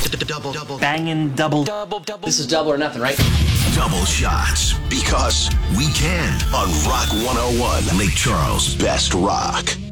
Banging double. This is double or nothing, right? Double shots. Because we can on Rock 101, Lake Charles' best rock.